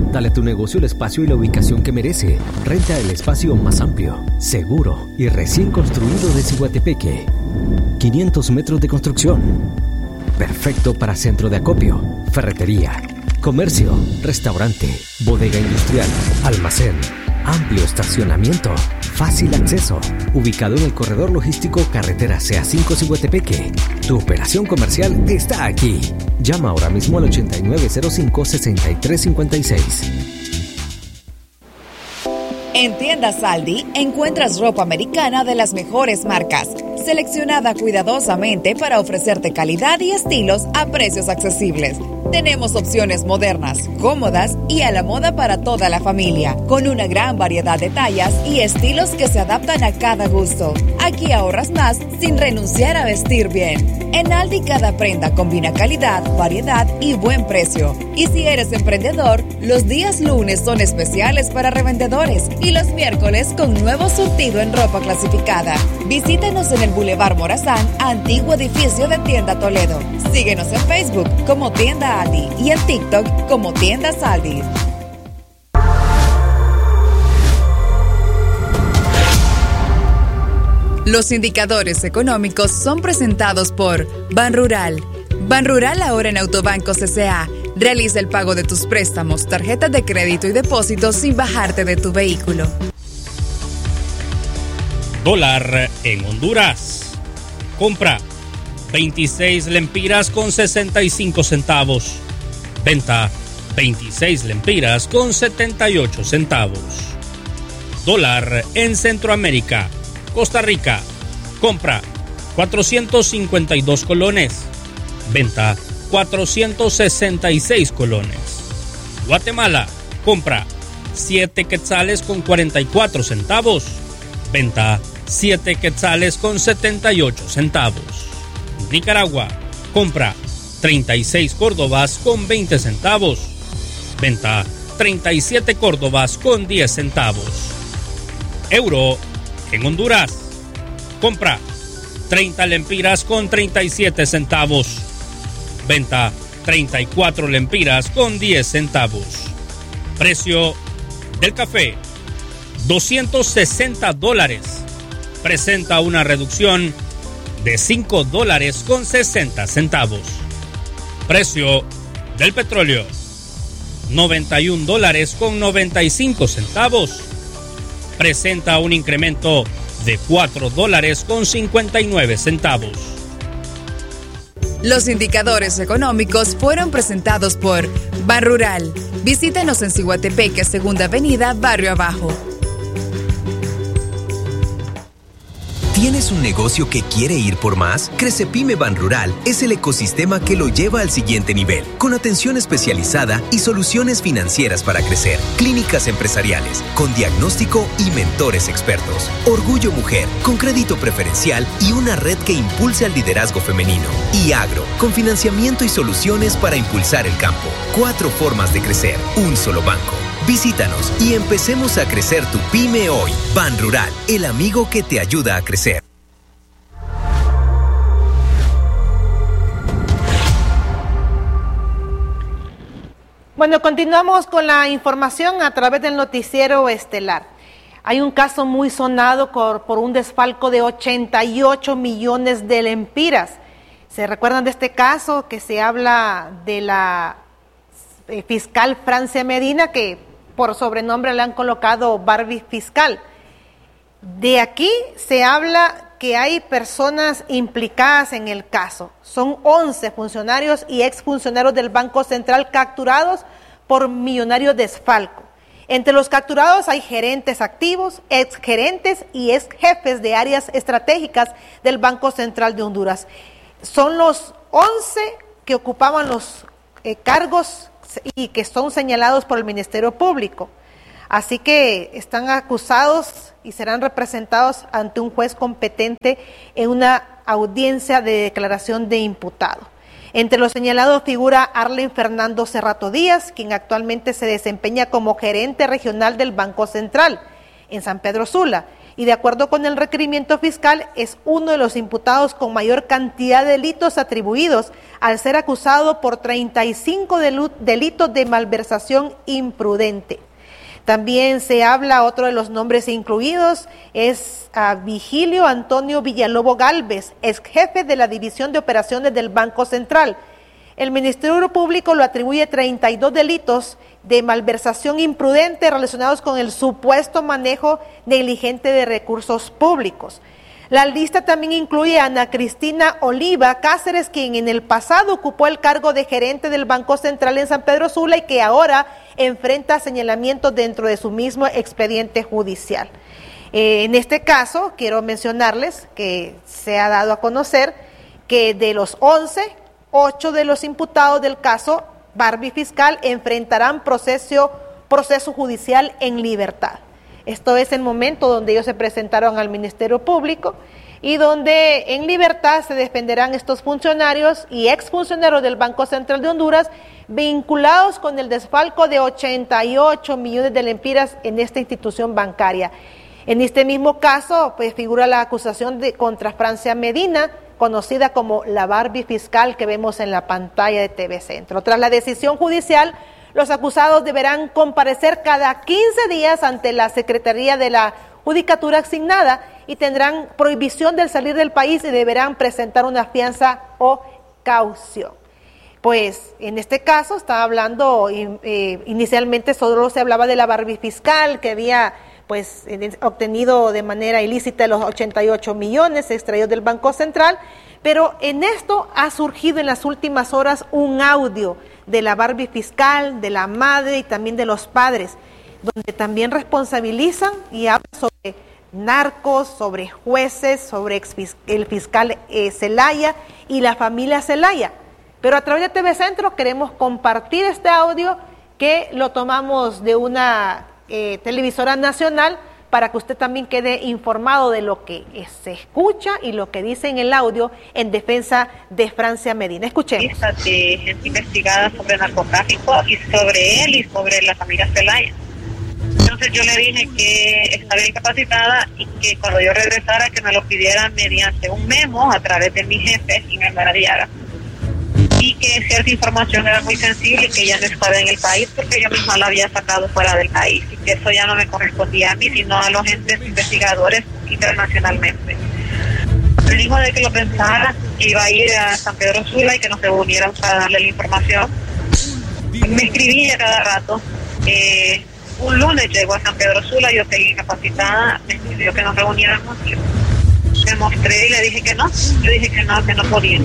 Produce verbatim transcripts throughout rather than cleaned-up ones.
Dale a tu negocio el espacio y la ubicación que merece. Renta el espacio más amplio, seguro y recién construido de Ciguatepeque. quinientos metros de construcción. Perfecto para centro de acopio, ferretería, comercio, restaurante, bodega industrial, almacén, amplio estacionamiento, fácil acceso. Ubicado en el corredor logístico carretera C A cinco Ciguatepeque. Tu operación comercial está aquí. Llama ahora mismo al ochenta y nueve cero cinco, sesenta y tres cincuenta y seis. En Tiendas Aldi encuentras ropa americana de las mejores marcas, seleccionada cuidadosamente para ofrecerte calidad y estilos a precios accesibles. Tenemos opciones modernas, cómodas y a la moda para toda la familia, con una gran variedad de tallas y estilos que se adaptan a cada gusto. Aquí ahorras más sin renunciar a vestir bien. En Aldi cada prenda combina calidad, variedad y buen precio. Y si eres emprendedor, los días lunes son especiales para revendedores y los miércoles con nuevo surtido en ropa clasificada. Visítanos en el Boulevard Morazán, antiguo edificio de Tienda Toledo. Síguenos en Facebook como Tienda Aldi y en TikTok como Tiendas Aldi. Los indicadores económicos son presentados por Banrural. Banrural ahora en Autobanco C C A. Realiza el pago de tus préstamos, tarjetas de crédito y depósitos sin bajarte de tu vehículo. Dólar en Honduras. Compra veintiséis lempiras con sesenta y cinco centavos. Venta veintiséis lempiras con setenta y ocho centavos. Dólar en Centroamérica. Costa Rica. Compra cuatrocientos cincuenta y dos colones. Venta cuatrocientos sesenta y seis colones. Guatemala. Compra siete quetzales con cuarenta y cuatro centavos. Venta siete quetzales con setenta y ocho centavos. Nicaragua. Compra treinta y seis córdobas con veinte centavos. Venta treinta y siete córdobas con diez centavos. Euro en Honduras. Compra treinta lempiras con treinta y siete centavos. Venta treinta y cuatro lempiras con diez centavos. Precio del café doscientos sesenta dólares. Presenta una reducción de cinco dólares con sesenta centavos. Precio del petróleo noventa y un dólares con noventa y cinco centavos. Presenta un incremento de cuatro dólares con cincuenta y nueve centavos. Los indicadores económicos fueron presentados por Banrural. Visítenos en Ciguatepeque, Segunda Avenida, Barrio Abajo. ¿Tienes un negocio que quiere ir por más? Crecepyme Banrural es el ecosistema que lo lleva al siguiente nivel, con atención especializada y soluciones financieras para crecer, clínicas empresariales, con diagnóstico y mentores expertos, Orgullo Mujer, con crédito preferencial y una red que impulse al liderazgo femenino, y Agro, con financiamiento y soluciones para impulsar el campo. Cuatro formas de crecer, un solo banco. Visítanos y empecemos a crecer tu pyme hoy. Banrural, el amigo que te ayuda a crecer. Bueno, continuamos con la información a través del noticiero estelar. Hay un caso muy sonado por, por un desfalco de ochenta y ocho millones de lempiras. ¿Se recuerdan de este caso que se habla de la eh, fiscal Francia Medina, que por sobrenombre le han colocado Barbie Fiscal? De aquí se habla que hay personas implicadas en el caso. Son once funcionarios y exfuncionarios del Banco Central capturados por millonario desfalco. Entre los capturados hay gerentes activos, exgerentes y exjefes de áreas estratégicas del Banco Central de Honduras. Son los once que ocupaban los eh, cargos y que son señalados por el Ministerio Público. Así que están acusados y serán representados ante un juez competente en una audiencia de declaración de imputado. Entre los señalados figura Arlen Fernando Cerrato Díaz, quien actualmente se desempeña como gerente regional del Banco Central en San Pedro Sula, y de acuerdo con el requerimiento fiscal es uno de los imputados con mayor cantidad de delitos atribuidos al ser acusado por treinta y cinco delitos de malversación imprudente. También se habla, otro de los nombres incluidos es a Vigilio Antonio Villalobos Galvez, ex jefe de la División de Operaciones del Banco Central. El Ministerio Público lo atribuye treinta y dos delitos de malversación imprudente relacionados con el supuesto manejo negligente de recursos públicos. La lista también incluye a Ana Cristina Oliva Cáceres, quien en el pasado ocupó el cargo de gerente del Banco Central en San Pedro Sula y que ahora enfrenta señalamientos dentro de su mismo expediente judicial. Eh, en este caso, quiero mencionarles que se ha dado a conocer que de los once, ocho de los imputados del caso Barbie Fiscal enfrentarán proceso, proceso judicial en libertad. Esto es el momento donde ellos se presentaron al Ministerio Público y donde en libertad se defenderán estos funcionarios y exfuncionarios del Banco Central de Honduras vinculados con el desfalco de ochenta y ocho millones de lempiras en esta institución bancaria. En este mismo caso, pues figura la acusación de contra Francia Medina, conocida como la Barbie Fiscal que vemos en la pantalla de T V Centro. Tras la decisión judicial, los acusados deberán comparecer cada quince días ante la Secretaría de la Judicatura asignada y tendrán prohibición del salir del país y deberán presentar una fianza o caución. Pues en este caso estaba hablando, eh, inicialmente solo se hablaba de la Barbie Fiscal que había pues obtenido de manera ilícita los ochenta y ocho millones extraídos del Banco Central, pero en esto ha surgido en las últimas horas un audio de la Barbie Fiscal, de la madre y también de los padres, donde también responsabilizan y hablan sobre narcos, sobre jueces, sobre el fiscal eh, Zelaya y la familia Zelaya. Pero a través de T V Centro queremos compartir este audio que lo tomamos de una eh, televisora nacional para que usted también quede informado de lo que se escucha y lo que dice en el audio en defensa de Francia Medina. Escuchemos. De gente investigada sobre narcotráfico y sobre él y sobre la familia Zelaya. Entonces yo le dije que estaba incapacitada y que cuando yo regresara que me lo pidiera mediante un memo a través de mi jefe y me enviara. Y que cierta información era muy sensible y que ya no estaba en el país porque yo misma la había sacado fuera del país y que eso ya no me correspondía a mí sino a los entes investigadores internacionalmente. Me dijo de que lo pensara, que iba a ir a San Pedro Sula y que nos reuniéramos para darle la información. Me escribía cada rato. Eh, un lunes llegó a San Pedro Sula, yo seguí incapacitada, me pidió que nos reuniéramos. Me mostré y le dije que no, yo dije que no, que no podía.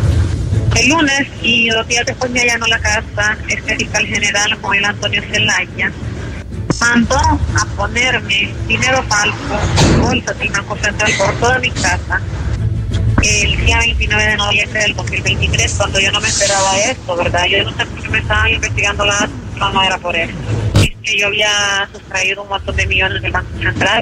El lunes, y dos días después me allanó la casa, este fiscal general, Joel Antonio Zelaya, mandó a ponerme dinero falso, bolsas y Banco Central por toda mi casa, el día veintinueve de noviembre del dos mil veintitrés, cuando yo no me esperaba esto, ¿verdad? Yo no sé por qué me estaban investigando la no, no era por eso. Es que yo había sustraído un montón de millones del Banco Central,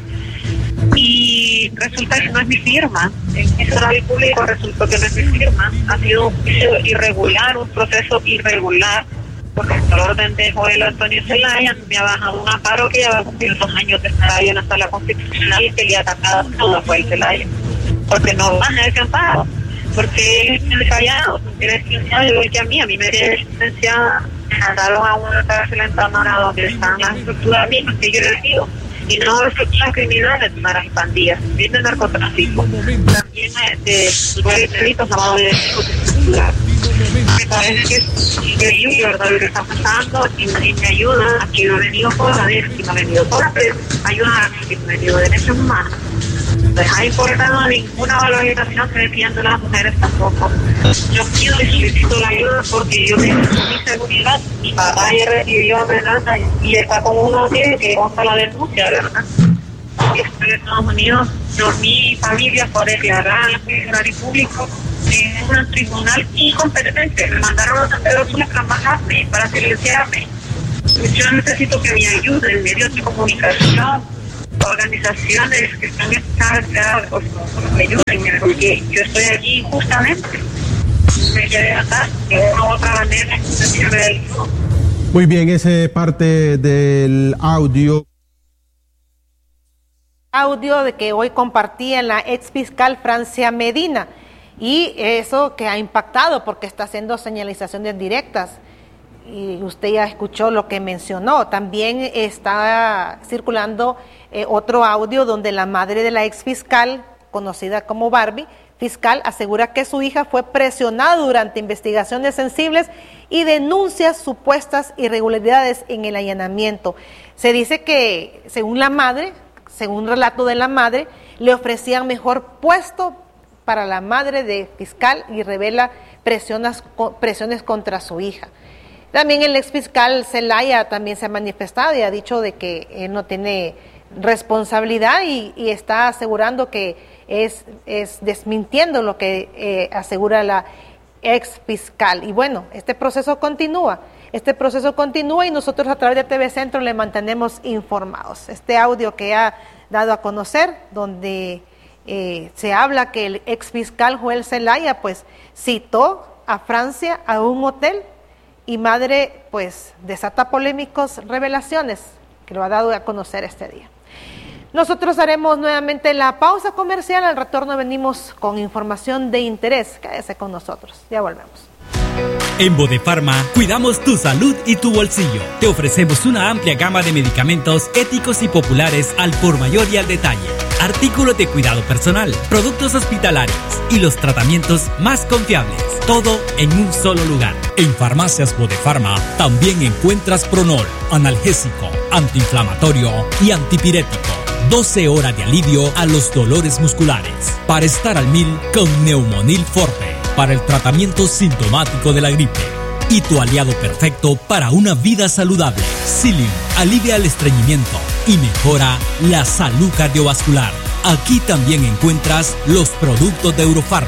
y resulta que no es mi firma. En ese horario público resultó que no es mi firma. Ha sido un juicio irregular, un proceso irregular, porque por orden de Joel Antonio Zelaya me ha bajado un amparo que lleva dos años de estar ahí en la sala constitucional y que le ha atacado todo fue el Zelaya, porque no baja ese amparo, porque él es fallado, tiene licenciado igual que a mí, a mí me tiene licenciada, me mandaron a una cárcel en Tamara donde están las estructuras mismas que yo he elegido. Y no estructuras criminales, maras y pandillas, bien de narcotráfico, también de lugares de delitos, lavado de dinero estructural. Me parece que es increíble, ¿verdad?, lo que está pasando, y nadie me ayuda. Aquí no ha venido por la vez, aquí no ha venido por la vez, ayuda, aquí no ha venido derechos humanos. No ha importado ninguna valorización que defienden las mujeres tampoco. Yo pido y solicito la ayuda porque yo necesito mi seguridad. Mi papá ya recibió amenaza y está con uno que consta la denuncia, ¿verdad? Estoy en Estados Unidos, yo, mi familia fue declarada en el horario público en un tribunal incompetente. Me mandaron a San Pedro Sula para bajarme, para silenciarme. Yo necesito que me ayuden, medios de comunicación, organizaciones que están establecidas, por favor, me ayuden, porque yo estoy aquí injustamente. Me quedé acá de una u otra manera. Muy bien, esa es parte del audio. Audio de que hoy compartía la ex fiscal Francia Medina, y eso que ha impactado porque está haciendo señalizaciones directas, y usted ya escuchó lo que mencionó. También está circulando eh, otro audio donde la madre de la ex fiscal, conocida como Barbie fiscal, asegura que su hija fue presionada durante investigaciones sensibles y denuncia supuestas irregularidades en el allanamiento. Se dice que, según la madre, según un relato de la madre, le ofrecían mejor puesto para la madre de fiscal y revela presiones, presiones contra su hija. También el ex fiscal Zelaya también se ha manifestado y ha dicho de que él no tiene responsabilidad y, y está asegurando que es, es desmintiendo lo que eh, asegura la ex fiscal. Y bueno, este proceso continúa, este proceso continúa y nosotros a través de T V Centro le mantenemos informados. Este audio que ha dado a conocer, donde eh, se habla que el ex fiscal Joel Zelaya pues citó a Francia a un hotel y madre pues desata polémicos revelaciones que lo ha dado a conocer este día. Nosotros haremos nuevamente la pausa comercial. Al retorno venimos con información de interés. Quédese con nosotros. Ya volvemos. En Bodefarma cuidamos tu salud y tu bolsillo. Te ofrecemos una amplia gama de medicamentos éticos y populares al por mayor y al detalle. Artículos de cuidado personal, productos hospitalarios y los tratamientos más confiables. Todo en un solo lugar. En Farmacias Bodefarma también encuentras Pronol, analgésico, antiinflamatorio y antipirético. doce horas de alivio a los dolores musculares. Para estar al mil con Neumonil Forte, para el tratamiento sintomático de la gripe. Y tu aliado perfecto para una vida saludable. Psyllium alivia el estreñimiento y mejora la salud cardiovascular. Aquí también encuentras los productos de Eurofarma.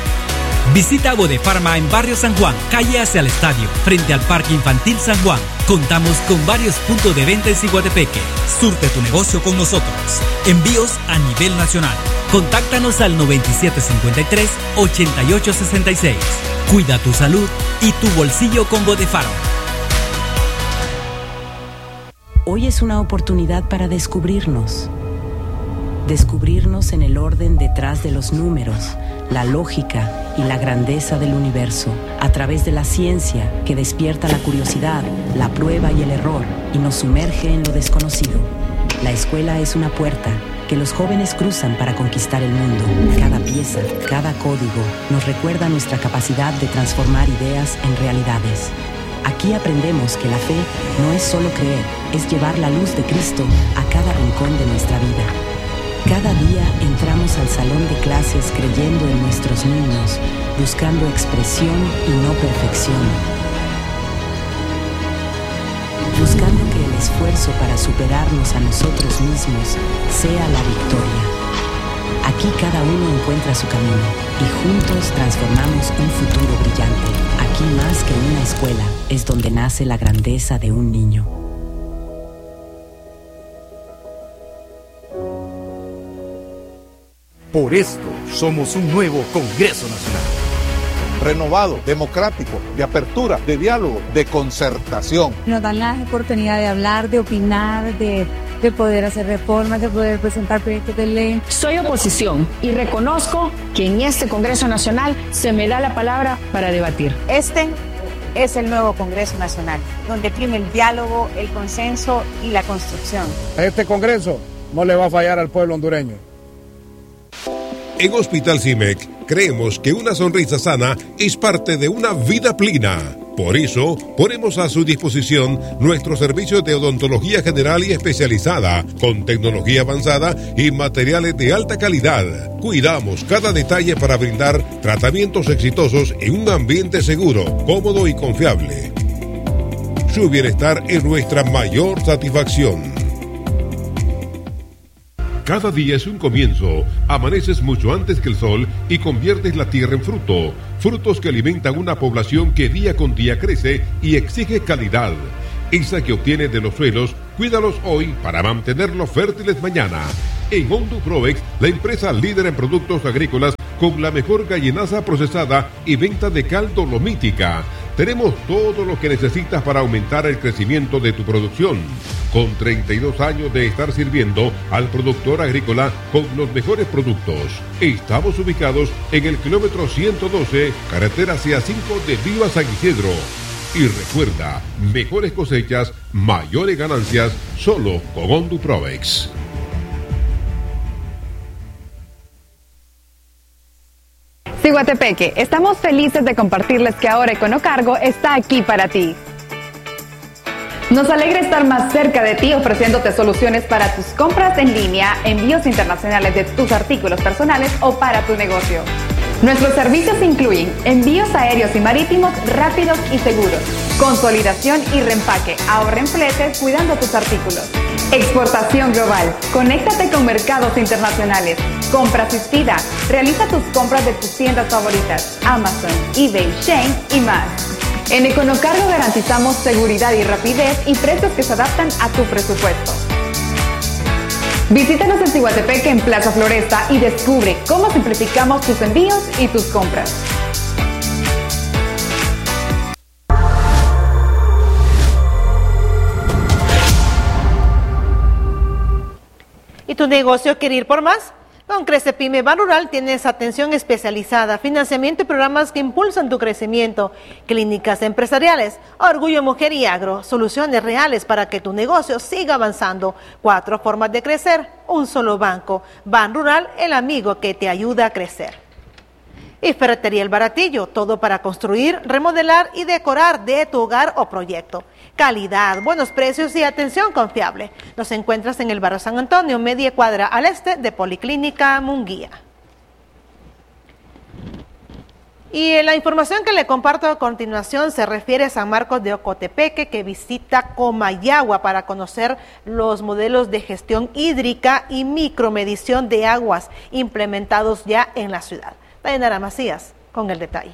Visita Bodefarma en Barrio San Juan, calle hacia el estadio, frente al Parque Infantil San Juan. Contamos con varios puntos de venta en Ciguatepeque. Surte tu negocio con nosotros. Envíos a nivel nacional. Contáctanos al noventa y siete cincuenta y tres, ochenta y ocho sesenta y seis. Cuida tu salud y tu bolsillo con Bodefarma. Hoy es una oportunidad para descubrirnos. Descubrirnos en el orden detrás de los números, la lógica y la grandeza del universo, a través de la ciencia que despierta la curiosidad, la prueba y el error, y nos sumerge en lo desconocido. La escuela es una puerta que los jóvenes cruzan para conquistar el mundo. Cada pieza, cada código nos recuerda nuestra capacidad de transformar ideas en realidades. Aquí aprendemos que la fe no es solo creer, es llevar la luz de Cristo a cada rincón de nuestra vida. Cada día entramos al salón de clases creyendo en nuestros niños, buscando expresión y no perfección. Buscando que el esfuerzo para superarnos a nosotros mismos sea la victoria. Aquí cada uno encuentra su camino y juntos transformamos un futuro brillante. Aquí más que una escuela es donde nace la grandeza de un niño. Por esto somos un nuevo Congreso Nacional. Renovado, democrático, de apertura, de diálogo, de concertación. Nos dan la oportunidad de hablar, de opinar, de, de poder hacer reformas, de poder presentar proyectos de ley. Soy oposición y reconozco que en este Congreso Nacional se me da la palabra para debatir. Este es el nuevo Congreso Nacional, donde prime el diálogo, el consenso y la construcción. Este Congreso no le va a fallar al pueblo hondureño. En Hospital CIMEC creemos que una sonrisa sana es parte de una vida plena. Por eso, ponemos a su disposición nuestros servicios de odontología general y especializada, con tecnología avanzada y materiales de alta calidad. Cuidamos cada detalle para brindar tratamientos exitosos en un ambiente seguro, cómodo y confiable. Su bienestar es nuestra mayor satisfacción. Cada día es un comienzo. Amaneces mucho antes que el sol y conviertes la tierra en fruto. Frutos que alimentan una población que día con día crece y exige calidad. Esa que obtienes de los suelos, cuídalos hoy para mantenerlos fértiles mañana. En Honduprovex, la empresa líder en productos agrícolas con la mejor gallinaza procesada y venta de cal dolomítica. Tenemos todo lo que necesitas para aumentar el crecimiento de tu producción. con treinta y dos años de estar sirviendo al productor agrícola con los mejores productos. Estamos ubicados en el kilómetro ciento doce, carretera C A cinco de Viva San Isidro. Y recuerda, mejores cosechas, mayores ganancias, solo con Honduprovex. Ciguatepeque, estamos felices de compartirles que ahora Econocargo está aquí para ti. Nos alegra estar más cerca de ti ofreciéndote soluciones para tus compras en línea, envíos internacionales de tus artículos personales o para tu negocio. Nuestros servicios incluyen envíos aéreos y marítimos rápidos y seguros, consolidación y reempaque, ahorra en fletes cuidando tus artículos. Exportación global, conéctate con mercados internacionales, compra asistida, realiza tus compras de tus tiendas favoritas, Amazon, eBay, Shein y más. En Econocargo garantizamos seguridad y rapidez y precios que se adaptan a tu presupuesto. Visítanos en Ciguatepeque en Plaza Floresta y descubre cómo simplificamos tus envíos y tus compras. ¿Y tu negocio quiere ir por más? Con CrecePyme Banrural tienes atención especializada, financiamiento y programas que impulsan tu crecimiento, clínicas empresariales, Orgullo Mujer y Agro, soluciones reales para que tu negocio siga avanzando. Cuatro formas de crecer, un solo banco. Banrural, el amigo que te ayuda a crecer. Y Ferretería El Baratillo, todo para construir, remodelar y decorar de tu hogar o proyecto. Calidad, buenos precios y atención confiable. Nos encuentras en el barrio San Antonio, media cuadra al este de Policlínica Munguía. Y la información que le comparto a continuación se refiere a San Marcos de Ocotepeque, que visita Comayagua para conocer los modelos de gestión hídrica y micromedición de aguas implementados ya en la ciudad. Dayanara Macías con el detalle.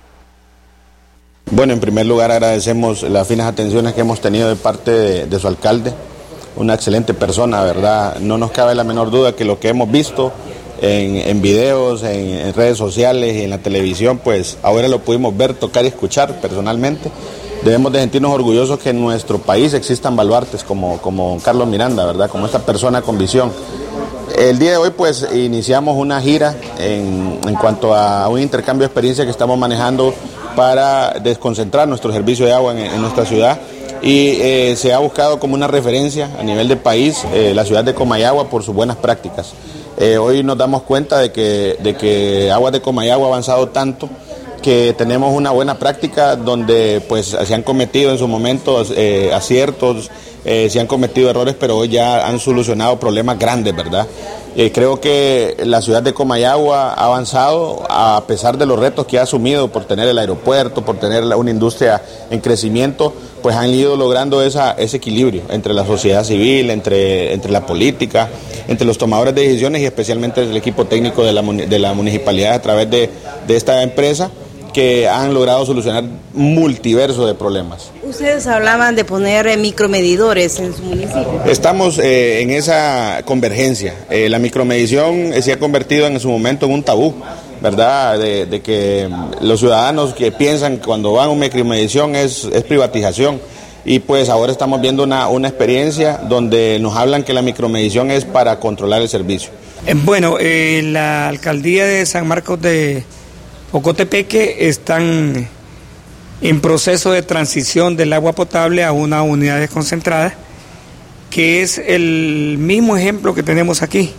Bueno, en primer lugar agradecemos las finas atenciones que hemos tenido de parte de, de su alcalde, una excelente persona, ¿verdad? No nos cabe la menor duda que lo que hemos visto en, en videos, en, en redes sociales y en la televisión, pues ahora lo pudimos ver, tocar y escuchar personalmente. Debemos de sentirnos orgullosos que en nuestro país existan baluartes como, como Carlos Miranda, ¿verdad? Como esta persona con visión. El día de hoy pues iniciamos una gira en, en cuanto a un intercambio de experiencia que estamos manejando para desconcentrar nuestro servicio de agua en, en nuestra ciudad y eh, se ha buscado como una referencia a nivel del país eh, la ciudad de Comayagua por sus buenas prácticas. Eh, hoy nos damos cuenta de que, de que Aguas de Comayagua ha avanzado tanto que tenemos una buena práctica donde pues se han cometido en su momento eh, aciertos, eh, se han cometido errores, pero hoy ya han solucionado problemas grandes, ¿verdad? Eh, creo que la ciudad de Comayagua ha avanzado a pesar de los retos que ha asumido por tener el aeropuerto, por tener una industria en crecimiento, pues han ido logrando esa, ese equilibrio entre la sociedad civil, entre, entre la política, entre los tomadores de decisiones y especialmente el equipo técnico de la, de la municipalidad a través de, de esta empresa, que han logrado solucionar multiverso de problemas. Ustedes hablaban de poner eh, micromedidores en su municipio. Estamos eh, en esa convergencia. Eh, la micromedición eh, se ha convertido en su momento en un tabú, ¿verdad? De, de que los ciudadanos que piensan que cuando van a una micromedición es, es privatización. Y pues ahora estamos viendo una, una experiencia donde nos hablan que la micromedición es para controlar el servicio. Eh, bueno, eh, la alcaldía de San Marcos de Ocotepeque están en proceso de transición del agua potable a una unidad desconcentrada, que es el mismo ejemplo que tenemos aquí,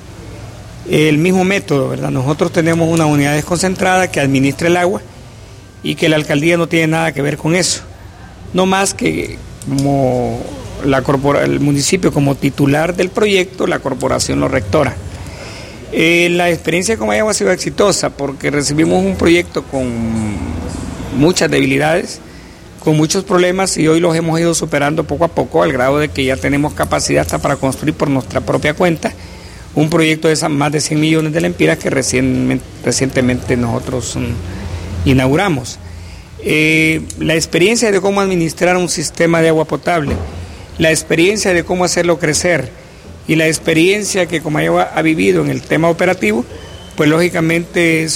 el mismo método, ¿verdad? Nosotros tenemos una unidad desconcentrada que administra el agua y que la alcaldía no tiene nada que ver con eso, no más que como la corpora, el municipio como titular del proyecto, la corporación lo rectora. Eh, la experiencia de Comayagua ha sido exitosa porque recibimos un proyecto con muchas debilidades, con muchos problemas y hoy los hemos ido superando poco a poco al grado de que ya tenemos capacidad hasta para construir por nuestra propia cuenta un proyecto de más de cien millones de lempiras que recién, recientemente nosotros um, inauguramos. Eh, la experiencia de cómo administrar un sistema de agua potable, la experiencia de cómo hacerlo crecer y la experiencia que Comayagua ha vivido en el tema operativo, pues lógicamente es